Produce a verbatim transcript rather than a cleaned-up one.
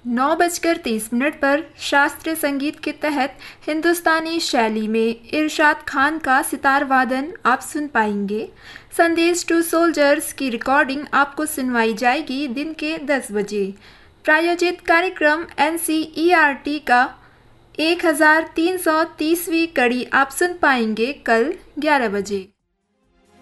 नौ बजकर तीस मिनट पर शास्त्रीय संगीत के तहत हिंदुस्तानी शैली में इरशाद खान का सितार वादन आप सुन पाएंगे। संदेश टू सोल्जर्स की रिकॉर्डिंग आपको सुनवाई जाएगी दिन के दस बजे। प्रायोजित कार्यक्रम N C E R T का एक हज़ार तीन सौ तीसवीं कड़ी आप सुन पाएंगे कल ग्यारह बजे।